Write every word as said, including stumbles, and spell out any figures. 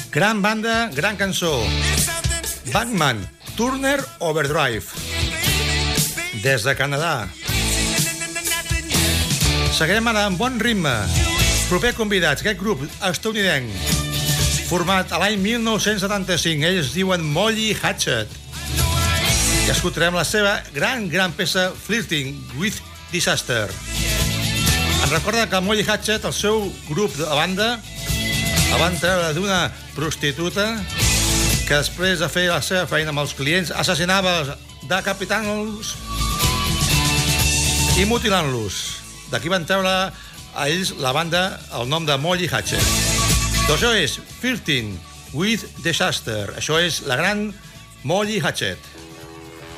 Gran banda, gran cançó. Bachman, Turner Overdrive. Des de Canadà. Seguirem ara amb bon ritme. Proper convidats, aquest grup estatunidenc, format a l'any mil nou-cents setanta-cinc. Ells es diuen Molly Hatchet. I escoltarem la seva gran, gran peça Flirting with Disaster. Em recorda que Molly Hatchet, el seu grup de banda, la van treure d'una prostituta que després de fer la seva feina amb els clients assassinava, decapitant-los i mutilant-los. D'aquí van treure a ells la banda el nom de Molly Hatchet. Doncs això és Flirting with Disaster. Això és la gran Molly Hatchet.